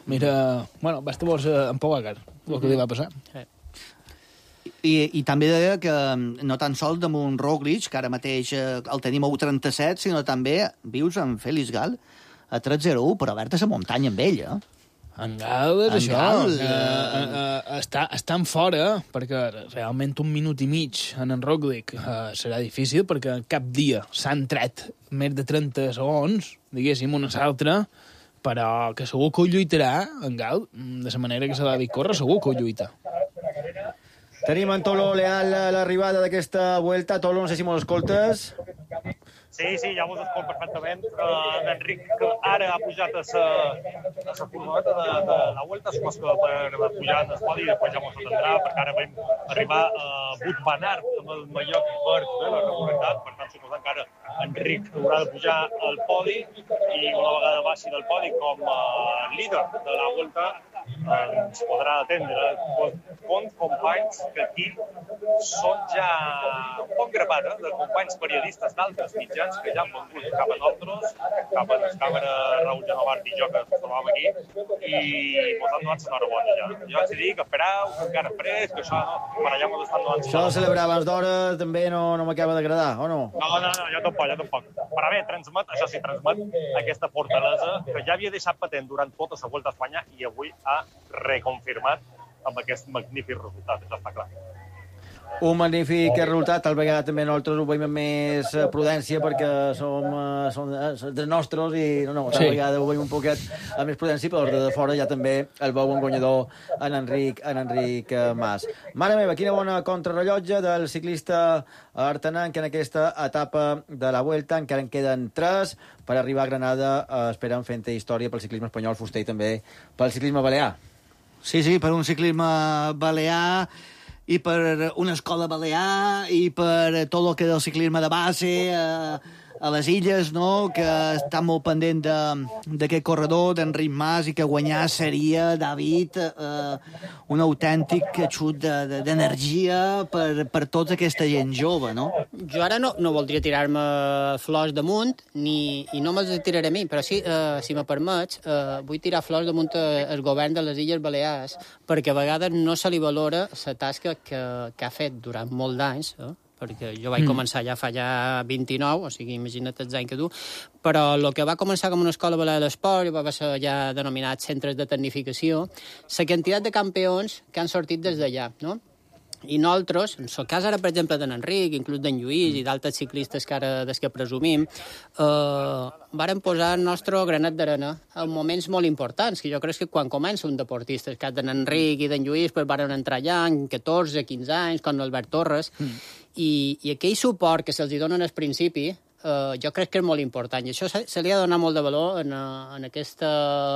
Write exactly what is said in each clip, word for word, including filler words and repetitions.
Mira, bueno, va estar en Pogacar, el que li va passar. Sí. I, I també deia que no tan sols damunt Roglic, que ara mateix eh, el tenim a u trenta-set, sinó també vius amb Félix Gal a tres zero u, però verd a la muntanya amb ell, eh? En Gal és En això, Gal, que, eh, eh, eh, està, estan fora, perquè realment un minut i mig en en Roglic eh, serà difícil, perquè cap dia s'han tret més de trenta segons, diguéssim, una a l'altra, però que segur que ho lluitarà en Gal, de la manera que se l'ha dit córrer, segur que ho lluita. Tenim en Tolo Leal a l'arribada d'aquesta vuelta. Tolo, no sé si mos escoltes. Sí, sí, ja vos escolto perfectament. Uh, Enric ara ha pujat a la a la furgoneta de, de la Vuelta, supos que per pujar en el podi i després ja mos atendrà, perquè ara vam arribar a Wout van Aert amb el mallot verd de la regularitat, per tant, suposant que ara Enric haurà de pujar al podi i una vegada baixi del podi com a líder de la Vuelta eh, ens podrà atendre. Bons companys que aquí són ja un poc grapat, eh, de companys periodistes d'altres mitjans que ja han vengut cap a nosaltres, cap a la càmera Raúl Genovart i jo que ens trobàvem aquí, i mos han donat l'enhorabona ja. Jo els dic que espereu, que encara fres, que això no, per allà mos estan donant... Això de celebrar abans d'hora també no, no m'acaba d'agradar, o no? No, no, no, jo tampoc, jo tampoc. Però bé, transmet, això sí, transmet aquesta fortalesa que ja havia deixat patent durant tota la Volta a Espanya i avui ha reconfirmat amb aquest magnífic resultat, això està clar. Un magnífic resultat, tal vegada també nosaltres ho veiem amb més eh, prudència perquè som, eh, som eh, dels nostres i no, no, tal Sí. vegada ho veiem un poquet amb més prudència, però des de fora ja també el veu un guanyador en Enric, en Enric eh, Mas. Mare meva, quina bona contrarrellotge del ciclista artanenc en aquesta etapa de la Vuelta. Encara en queden tres per arribar a Granada. Eh, esperen fent història pel ciclisme espanyol, Fuster, i també pel ciclisme balear. Sí, sí, per un ciclisme balear i per una escola balear i per tot el que és el ciclisme de base a, a les illes, no?, que estan molt pendent d'aquest corredor d'Enric Mas i que guanyar seria, David, eh, un autèntic xut d'energia de, de, per, per tota aquesta gent jove, no? Jo ara no, no voldria tirar-me flors damunt, ni, i no me'ls tiraré a mi, però sí, eh, si me permets, eh, vull tirar flors damunt el govern de les Illes Balears, perquè a vegades no se li valora la tasca que, que ha fet durant molts d'anys, eh? Perquè jo vaig mm. començar ja fa ja vint-i-nou, o sigui, imagina't els anys que du, però el que va començar com una escola balear d'esport i va ser ja denominat centres de tecnificació, la quantitat de campions que han sortit des d'allà, no? I nosaltres, en el cas ara, per exemple, d'en Enric, inclús d'en Lluís i d'altres ciclistes que ara des que presumim, eh, varen posar el nostre granet d'arena en moments molt importants, que jo crec que quan comença un deportista, el cas d'en Enric i d'en Lluís, pues varen entrar allà en catorze, quinze anys, com l'Albert Torres, mm. i, i aquell suport que se'ls donen al principi, eh, jo crec que és molt important, i això se, se li ha de donar molt de valor en, en aquesta,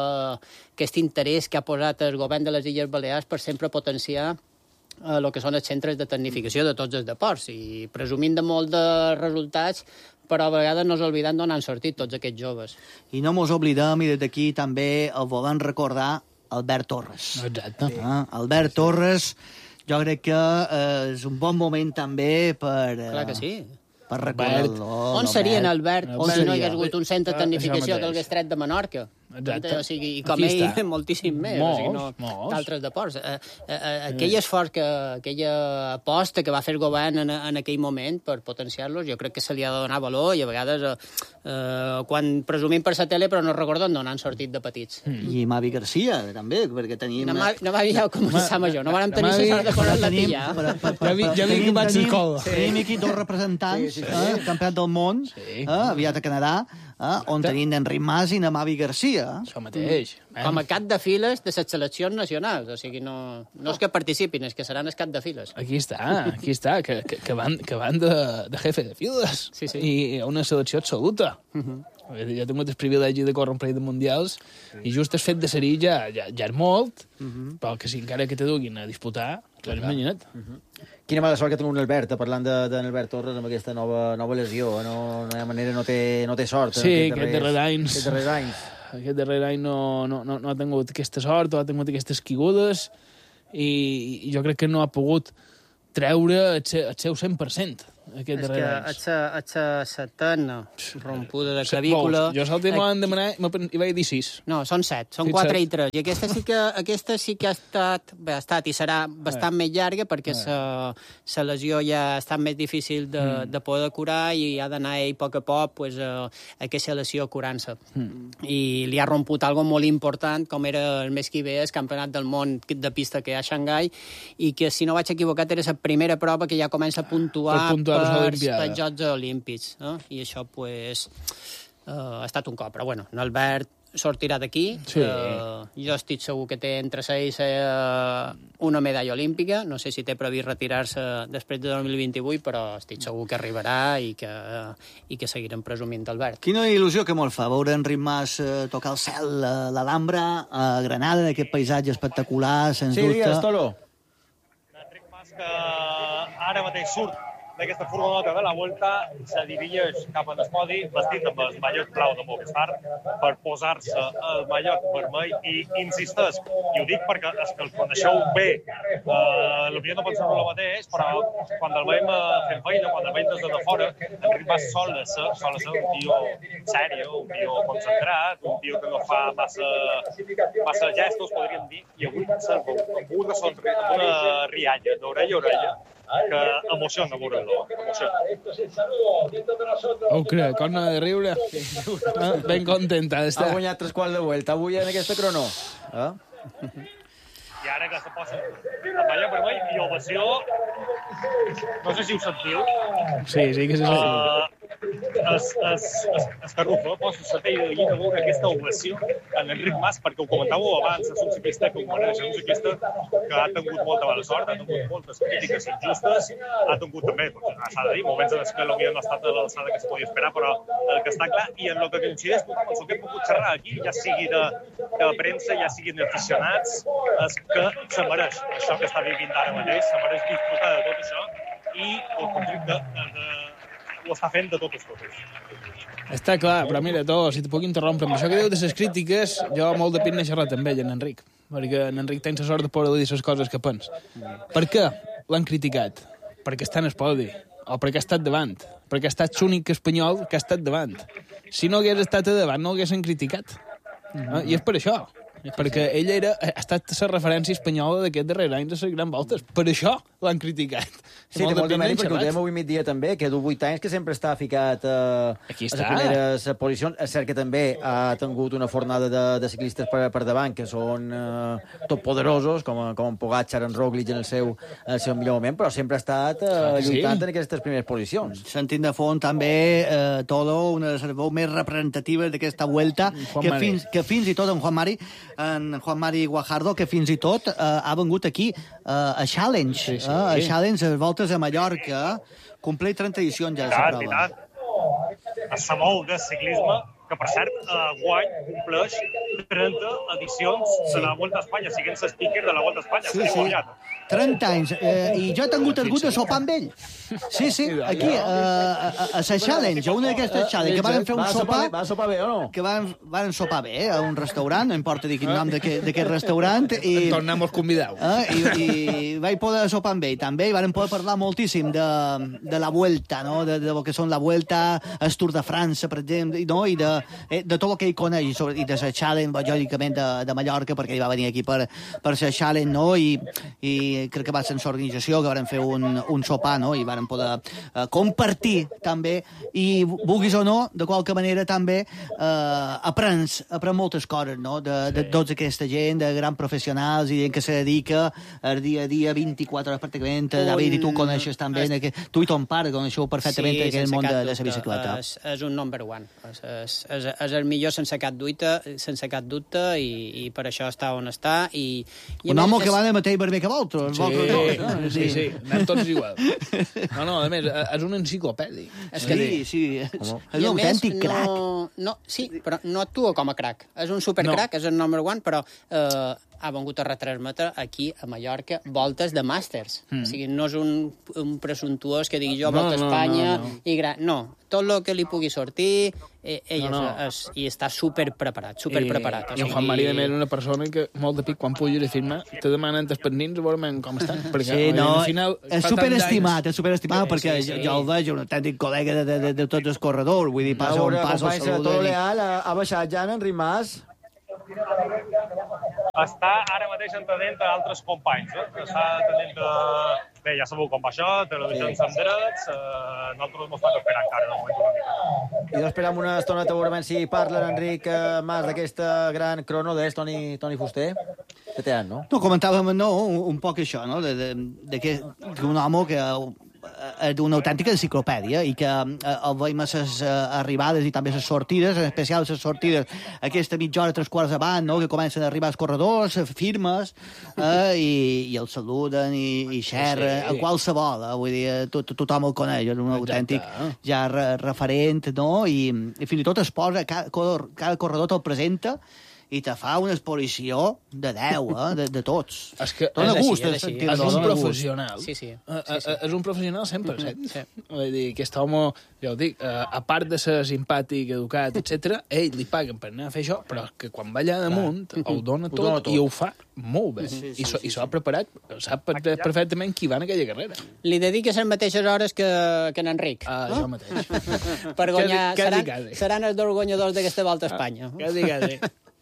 aquest interès que ha posat el govern de les Illes Balears per sempre potenciar el que són els centres de tecnificació de tots els deports, i presumint de molt de resultats, però a vegades no s'oblidem d'on han sortit tots aquests joves. I no mos oblidem, i des d'aquí també el volem recordar, Albert Torres. Exacte. Eh? Albert Torres, jo crec que eh, és un bon moment també per... Eh, Clar que sí. Per recordar-lo. On seria en Albert On si no hi seria? hagués hagut un centre de tecnificació que hagués tret de Menorca? Exacte. O sigui, i com Aquí ell, està. moltíssim més. Molts, o sigui, no, molts. d'altres deports. Eh, eh, eh, aquell esforç, que, aquella aposta que va fer el govern en, en aquell moment per potenciar-los, jo crec que se li ha de donar valor, i a vegades, eh, eh, quan presumim per la tele, però no recordem d'on han sortit de petits. Mm. I Mavi Garcia, també, perquè tenim... No m'havia ja començar amb això, no vam tenir la Mavi- sort de poder-la tenim, pillar. per, per, per, Ja vi- ja vi que vaig a tenim- escola. Tenim aquí dos representants, Sí, sí, sí. eh, el campionat del món, Sí. eh, aviat a Canadà, eh, on tenim Enric Mas i na Mavi Garcia. Això mateix. Eh? Com a cap de files de les seleccions nacionals. O sigui, no, no és que participin, és que seran el cap de files. Aquí està, aquí està, que, que, que van, que van de, de jefe de files. Sí, sí. I una selecció absoluta. Uh -huh. Jo he tingut el privilegi de córrer un parell de mundials, sí. I just el fet de ser-hi ja, ja, ja és molt, uh -huh. però que si encara que te duguin a disputar, clar, imagina't. Uh -huh. Quina mala sort que tenim un Albert, parlant de, de Albert Torres amb aquesta nova, nova lesió. No, no hi ha manera, no té, no té sort. Sí, aquest darrer anys. Aquest darrer anys. Aquest darrer any no, no, no, no ha tingut aquesta sort, no ha tingut aquestes caigudes, i, i jo crec que no ha pogut treure el seu, el seu cent per cent aquest és darrer que anys. és la- és la setena rompuda de clavícula. Jo l'últim Aquí- m'han demanat, i vaig dir sis. No, són set, són Sí, quatre set. i tres. I aquesta sí que, aquesta sí que ha estat, bé, ha estat i serà bastant més llarga perquè la la lesió ja ha estat més difícil de, Mm. de poder curar i ha d'anar ell a poc a poc pues, a, a aquesta lesió curant-se. Mm. I li ha romput algo molt important, com era el mes que ve el campionat del món de pista que hi ha a Xangai, i que, si no vaig equivocat, era la primera prova que ja comença a puntuar Per puntuar per per, l'Olimpiada. per Jocs Olímpics. Eh? I això, pues, uh, ha estat un cop. Però, bueno, Albert sortirà d'aquí. Sí. Uh, jo estic segur que té entre sa i sa una medalla olímpica. No sé si té previst retirar-se després de dos mil vint-i-vuit, però estic segur que arribarà i que, uh, i que seguirem presumint d'Albert. Quina il·lusió que molt fa veure Enric Mas eh, tocar el cel a l'Alhambra, a Granada, en aquest paisatge espectacular, sens Sí, dubte. digues, Tolo. Enric Mas, que ara mateix surt d'aquesta furgoneta de la Volta, se dirigeix cap a l'espodi vestit amb el mallot blau de Movistar per posar-se el mallot vermell i insisteix, i ho dic perquè és que el coneixeu bé, eh, potser no penseu el mateix, però quan el veiem eh, fent feina, quan el veiem des de fora, Enric Mas sol de ser, sol de ser un tio sèrio, un tio concentrat, un tio que no fa massa, massa gestos, podríem dir, i avui s'arriba amb una, sonri, amb una rialla d'orella a orella que emociona veure-lo, emociona. Ho crec, com no ha de riure. Ah, ben contenta Ha d'estar. guanyat tres quarts de vuelta avui en aquesta crono. Eh? I ara que se posa el mallot vermell i ovació, no sé si ho sentiu, Sí, sí que se sent. uh, es, es, es, es carrufa, posa la pell de gallina a veure aquesta ovació en Enric Mas, perquè ho comentàveu abans, és un ciclista que ho mereix, és un ciclista que ha tingut molta mala sort, ha tingut moltes crítiques injustes, ha tingut també, doncs, s'ha de dir, moments en els que l'hauria no ha estat a l'alçada que es podia esperar, però el que està clar, i en el que coincideix amb el que hem pogut xerrar aquí, ja sigui de, de premsa, ja siguin d'aficionats, és que se mereix això que està vivint ara mateix, se mereix disfrutar de tot això, i el conflicte de, de, ho està fent de totes totes. Està clar, però mira, tu, si te puc interrompre amb això que diu de les crítiques, jo molt de pit n'he xerrat amb ell, en Enric, perquè en Enric té la sort de poder dir les coses que pens. Per què l'han criticat? Perquè està en el podi, o perquè ha estat davant, perquè ha estat l'únic espanyol que ha estat davant. Si no hagués estat a davant, no l'haguessin criticat. Ah, I és per això. Perquè ell era, ha estat la referència espanyola d'aquest darrer any de les grans voltes. Per això l'han criticat. Sí, té molt de pena mèrit, perquè ho xerrat. dèiem avui migdia també, que du vuit anys que sempre està ficat eh, Aquí a les està. primeres posicions. És cert que també ha tingut una fornada de, de ciclistes per, per davant que són eh, tot poderosos, com, com en Pogacar, en Roglic en el seu, en el seu millor moment, però sempre ha estat eh, que sí. lluitant en aquestes primeres posicions. Sentint de fons també eh, Todo, una de les veus més representatives d'aquesta vuelta, Juan que Mari. fins, que fins i tot en Juan Mari, en Juan Mari Guajardo, que fins i tot eh, ha vengut aquí eh, a Challenge, Sí, sí. eh, a Challenge, a les voltes a Mallorca, compleix trenta edicions ja de la I tant, i prova. tant. Es famou de ciclisme, que per cert, eh, guany compleix trenta edicions de la Volta a Espanya, siguent speaker de la Volta a Espanya. Sí, Sí, sí. sí. trenta anys. Eh, I jo he tingut el gust de sopar amb ell. Sí, sí, aquí, eh, a, a, a la Challenge, a una d'aquestes Challenge, que van fer un Va sopar... sopar, va sopar bé o no? que van, van sopar bé a un restaurant, no importa dir quin nom d'aquest d'aquest restaurant, i, Tornem els convideu. eh, i, i vaig poder sopar amb ell també, i van poder parlar moltíssim de, de la Vuelta, no? de, de lo que són la Vuelta, el Tour de França, per exemple, i, no? I de, eh, de tot el que ell coneix, i, sobre, i de la Challenge, lògicament, de, de Mallorca, perquè ell va venir aquí per, per la Challenge, no? I, i crec que va ser en l'organització que van fer un, un sopar, no? I van poder eh, compartir també, i vulguis o no, de qualque manera també eh, aprens, aprens moltes coses, no? De, de tota aquesta gent, de grans professionals i gent que se dedica el dia a dia, vint-i-quatre hores pràcticament, Un- David, i tu coneixes també, es- que, tu i ton pare coneixeu perfectament Sí, aquell sense món cap de, de la dubte. bicicleta. És, és un number one. És, és, és, és el millor sense cap dubte, sense cap dubte i, i per això està on està. I, i a Un més home és- que va de mateix barber que vosaltres. Sí, vosaltres dos, no? sí, sí, anem tots igual. No, no, a més, és un enciclopèdic. És que Sí, sí, és, és I un a més, autèntic crac. no, no, sí, però no actua com a crac. És un supercrac, no. És el number one, però eh, ha vengut a retransmetre aquí a Mallorca voltes de màsters. Mm. O sigui, no és un, un presumptuós que digui jo No, volta a no, Espanya no, no. i gran... No, tot el que li pugui sortir ell No, no. És, és, i està super preparat, super preparat. I, i en Juan María també era una persona que molt de pic, quan puja a firmar, te demanen els pernins a veure com estan. Perquè, Sí, no, al final, és fa tant superestimat, d'anys- és superestimat, Sí, perquè sí, sí. jo, jo el veig un autèntic col·lega de, de, de, de tots els corredors, vull dir, A passa un veure, pas al companys, salut. Toro Leal ha, ha baixat ja en Enric Mas. Està ara mateix entenent a altres companys. Eh? Està entenent a... Bé, ja sabeu com va això, televisions Sí. amb drets, eh, nosaltres no estem esperant encara, de moment una mica. I doncs esperem una estona a veure si parla l'Enric eh, Mas d'aquesta gran crono d'és, Toni, Toni Fuster. Que té, no? No, comentàvem, no, un, un poc això, no?, de, de, de que, que un home que és una autèntica enciclopèdia i que eh, el veiem a les eh, arribades i també a les sortides, en especial les sortides, aquesta mitja hora, tres quarts avant, no?, que comencen a arribar els corredors, firmes, eh, i, i el saluden i, i xerra, Sí. a qualsevol, eh, vull dir, to, to, tothom el coneix, és un autèntic ja re, referent, no?, I, i fins i tot es posa, cada, cada corredor te'l presenta i te fa una exposició de deu, eh, de, de tots. És que Dóna és així, gust, és és així. sentir-lo, és dóna un gust. professional. Sí, sí. Eh, eh, eh, És un professional cent per cent. Sí. Vull dir, aquest home, ja ho dic, eh, a part de ser simpàtic, educat, etcètera, ell li paguen per anar a fer això, però que quan va allà damunt ho dona Ho tot, dona tot. i ho fa molt bé. I s'ho i s'ho ha preparat, sap per- perfectament qui va en aquella carrera. Li dedica les mateixes hores que, que en Enric. Ah, això mateix. Per guanyar... Quasi, seran, quasi. seran els dos guanyadors d'aquesta volta a Espanya. Quasi, quasi.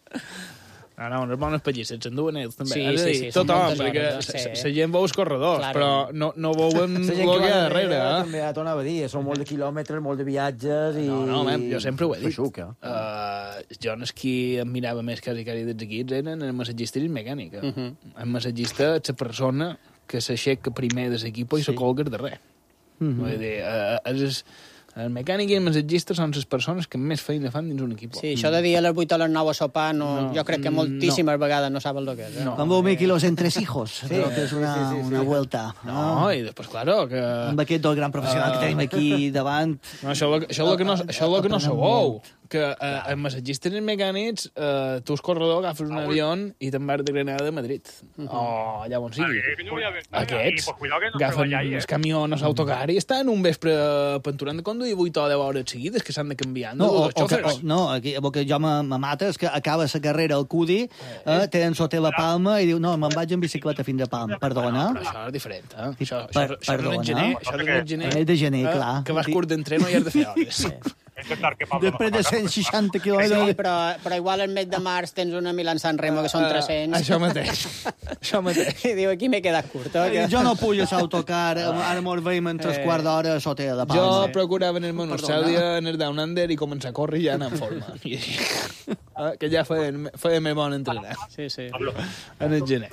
No, no, unes bones pallisses, s'enduen ells, també. Sí, És a sí, dir, sí, són tothom, moltes perquè hores, la sí. gent veu els corredors, Claro. però no, no veuen La gent el que que hi va ha darrere. eh? també ja tornava a dir, són molt de quilòmetres, molt de viatges i... No, no, man, jo sempre ho he dit. Feixuca. Uh, jo no és qui em mirava més quasi quasi dels equips, eren el massatgista i el mecànica. Uh -huh. El massatgista és la persona que s'aixeca primer de l'equip i sí. se colga al darrer. Uh -huh. Vull dir, uh, és, el mecànic i el massatgista són les persones que més feina fan dins un equip. Sí, això de dir a les vuit a les nou a sopar, no, No, jo crec que no. moltíssimes vegades no saben el que és. Eh? No. Con dos mil kilos en tres hijos, sí, creo que es una, sí, sí, sí. una vuelta. No, i després, claro, que... Amb aquest dos gran professional que tenim aquí davant. No, això, és això, és el que no, això és el que no sabeu. Que eh, els massatgistes i els mecànics, eh, tu, el corredor, agafes un avió i te'n vas de Granada a Madrid. O allà on sigui. Aquests agafen els camions a l'autocar i estan un vespre penturant de conduir vuit o deu hores seguides que s'han de canviar. No, o, dos o, que, o, xòfers. no, aquí, el que jo me, me mata és que acaba la carrera al Cudi, eh, tenen sota la Palma i diu, no, me'n vaig en bicicleta fins a Palma. Perdona? Però això és diferent, eh? I Això, per- això, això perdona? és en gener, això és en gener, És de gener, eh, clar. que vas curt d'entreno i has de fer hores. Intentar que Pablo Després de cent seixanta Sí, quilòmetres... però, però igual el mes de març tens una Milan-San Remo que són Eh, tres-cents. això mateix. Això mateix. I diu, aquí m'he quedat curt. Eh? que- Jo no pujo a l'autocar, ara mos veiem en tres quarts d'hora sota la Palma. Jo procurava anar-me un Austràlia, anar Down Under i començar a córrer i ja anar en forma. I així. Eh, que ja feien, feien més bon entrenar. Sí, sí. En el gener.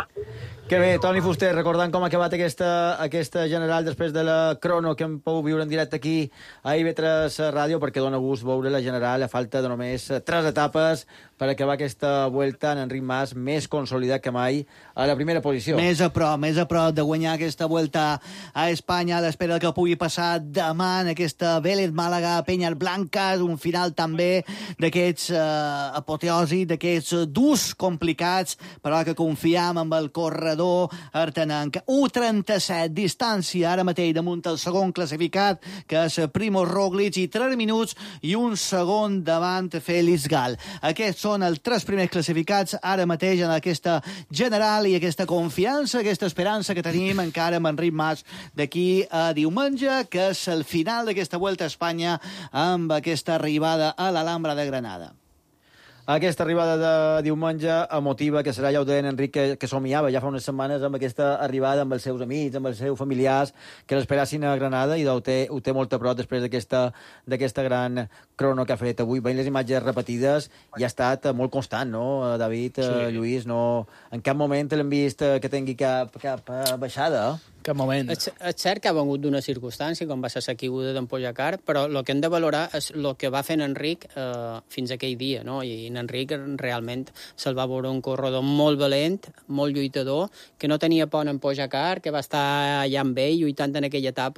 Que bé, Toni Fuster, recordant com ha acabat aquesta, aquesta general després de la crono que hem pogut viure en directe aquí a I V tres Ràdio, perquè dona gust veure la general a falta de només tres etapes per acabar aquesta vuelta en Enric Mas més consolidat que mai a la primera posició. Més a prop, més a prop de guanyar aquesta vuelta a Espanya, a l'espera que pugui passar demà en aquesta Vélez Màlaga, Penyes Blanques, un final també d'aquests eh, apoteosi, d'aquests eh, durs complicats, però que confiam amb el corredor artenenc. u trenta-set, distància ara mateix damunt el segon classificat, que és Primož Roglic, i tres minuts i un segon davant Félix Gal. Aquests són els tres primers classificats ara mateix en aquesta general i aquesta confiança, aquesta esperança que tenim encara amb Enric Mas d'aquí a diumenge, que és el final d'aquesta Vuelta a Espanya amb aquesta arribada a l'Alhambra de Granada. Aquesta arribada de diumenge emotiva, que serà, ja ho deia en Enric, que, que somiava ja fa unes setmanes amb aquesta arribada amb els seus amics, amb els seus familiars, que l'esperassin a Granada, i ho té, ho té molt a prop després d'aquesta d'aquesta gran crono que ha fet avui. Veient les imatges repetides, i ha estat molt constant, no, David, sí. eh, Lluís? No, en cap moment l'hem vist eh, que tingui cap, cap eh, baixada, eh? Cap moment. És, és cert que ha vengut d'una circumstància, com va ser la caiguda d'en Pogacar, però el que hem de valorar és el que va fer en Enric eh, fins aquell dia, no? I en Enric realment se'l va veure un corredor molt valent, molt lluitador, que no tenia por en Pogacar, que va estar allà amb ell lluitant en aquella etapa,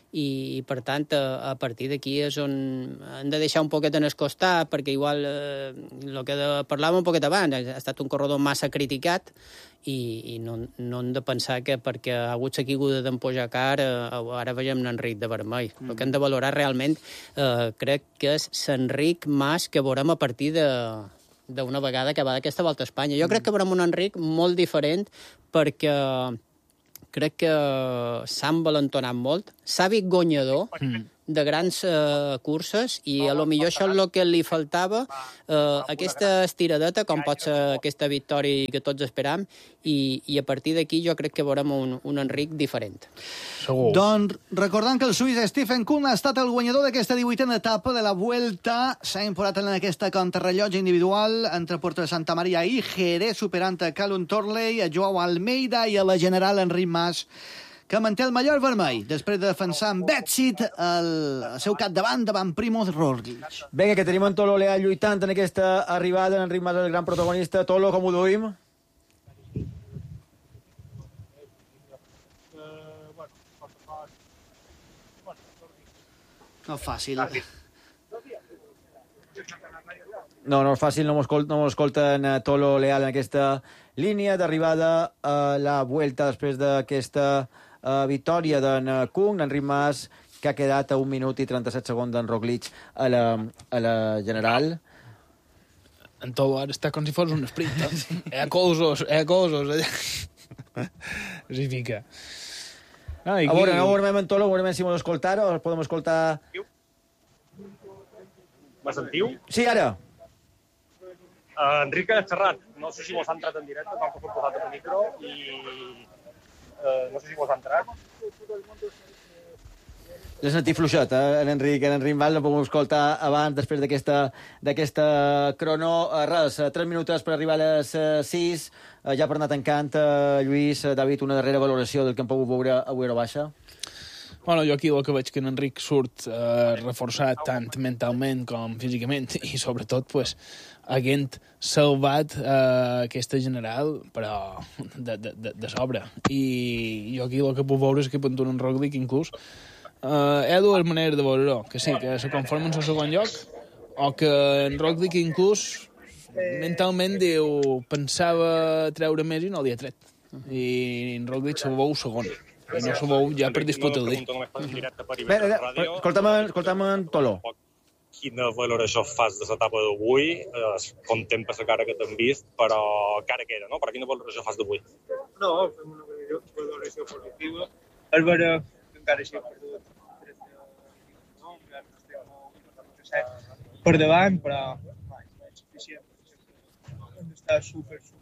i, per tant, a, a partir d'aquí és on hem de deixar un poquet en el costat, perquè igual, eh, el que de, parlàvem un poquet abans, ha estat un corredor massa criticat i, i no, no hem de pensar que perquè ha hagut la caiguda d'en Pogacar eh, ara veiem l'Enric de vermell. Mm. El que hem de valorar realment eh, crec que és l'Enric Mas que veurem a partir de d'una vegada que va d'aquesta volta a Espanya. Jo crec que veurem un Enric molt diferent perquè crec que s'ha envalentonat molt, s'ha vist guanyador mm. de grans uh, curses i a lo millor això és el que li faltava, uh, aquesta estiradeta, com pot ser aquesta victòria que tots esperam, i, i a partir d'aquí jo crec que veurem un, un Enric diferent. Segur. Doncs recordant que el suís Stephen Kuhn ha estat el guanyador d'aquesta divuitena etapa de la Vuelta, s'ha imposat en aquesta contrarrellotge individual entre Puerto de Santa Maria i Jerez, superant a Callum Torley, a Joao Almeida i a la general Enric Mas, que manté el mallot vermell, després de defensar amb èxit el, el seu capdavant davant Primoz Roglic. Vinga, que tenim en Tolo Leal lluitant en aquesta arribada, en Enric Mas, el gran protagonista. Tolo, com ho duim? No és fàcil. No, no és fàcil, no m'escolten no Tolo Leal en aquesta línia d'arribada a la Vuelta després d'aquesta uh, victòria d'en Kuhn, Enric Mas, que ha quedat a un minut i trenta-set segons d'en Roglic a la, a la general. En Tolo ara està com si fos un sprint, eh? Hi ha cosos, hi ha cosos, allà. S'hi fica. Ah, aquí... A veure, no veurem en Tolo, veurem si m'ho escoltar o podem escoltar... Me sentiu? Sí, ara. Uh, Enric ha xerrat. No sé si vos ha entrat en directe, tampoc he posat el micro i uh, no sé si vos ha entrat. L'he sentit fluixet, eh, l'Enric, l'Enric Mas, no podem escoltar abans, després d'aquesta d'aquesta crono. Uh, res, uh, tres minuts per arribar a les uh, sis. Uh, ja per anar tancant, uh, Lluís, uh, David, una darrera valoració del que hem pogut veure avui a la baixa. Bueno, jo aquí el que veig que en Enric surt eh, reforçat tant mentalment com físicament i sobretot pues, haguent salvat eh, aquesta general però de, de, de, de sobre. I jo aquí el que puc veure és que per en Roglic inclús eh, hi ha dues maneres de veure-ho, que sí, que se conforma en el segon lloc o que en Roglic inclús mentalment diu pensava treure més i no l'hi ha tret. I en Roglic se veu segon. I no s'ho veu ja per disputar el dia. Bé, escolta'm en Tolo. Quina valoració fas de l'etapa d'avui? Contempla la cara que t'hem vist, però cara que era, no? Però quina valoració fas d'avui? No, fem una valoració positiva. És vera que encara així hem perdut no? Encara no estem per davant, però és suficient. Hem d'estar super, super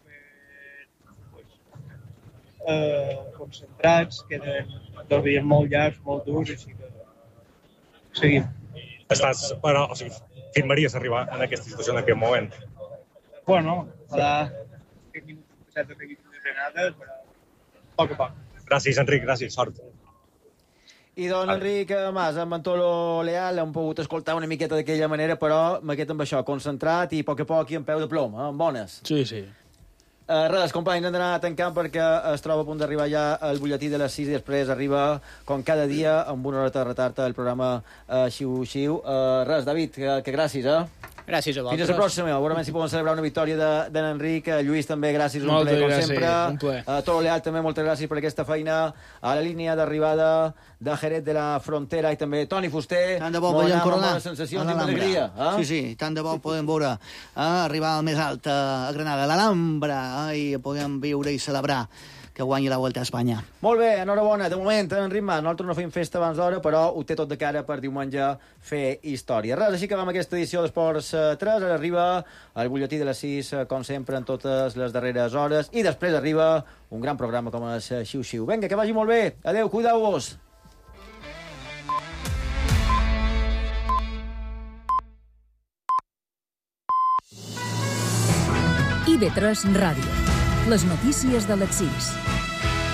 Eh, concentrats, queden dos dies molt llargs, molt durs, així que seguim. Estàs, bueno, o sigui, firmaries arribar en aquesta situació en aquest moment? Bueno, ojalà que tinguin un set de frenada, però a poc a poc. Gràcies, Enric, gràcies, sort. I doncs, Enric Mas, amb en Tolo Leal, hem pogut escoltar una miqueta d'aquella manera, però m'aquest amb això, concentrat i a poc a poc i amb peu de plom, eh? Bones. Sí, sí. Uh, res, companys, hem d'anar tancant perquè es troba a punt d'arribar ja el butlletí de les sis i després arriba, com cada dia, amb una hora de retard el programa uh, Xiu-Xiu. Uh, res, David, que, que gràcies, eh? Gràcies a vosaltres. Fins a la pròxima. Veurem si podem celebrar una victòria d'en de, Enric. Lluís, també, gràcies, un Moltes ple, com gràcies, sempre. un ple. Uh, Tolo Leal, també, moltes gràcies per aquesta feina. A la línia d'arribada de Jerez de la Frontera i també Toni Fuster. Tant de bo podem coronar. Amb sensacions i alegria. Eh? Sí, sí, tant de bo podem veure eh, arribar al més alt a Granada, a l'Alhambra, eh, i podem viure i celebrar que guanyi la Volta a Espanya. Molt bé, enhorabona. De moment, Enric Mas, nosaltres no fem festa abans d'hora, però ho té tot de cara per diumenge fer història. Res, així que vam aquesta edició d'Esports tres. Ara arriba el butlletí de les sis, com sempre, en totes les darreres hores. I després arriba un gran programa com és Xiu-Xiu. Vinga, que vagi molt bé. Adéu, cuideu-vos. I ve tres Ràdio. Les notícies de les sis.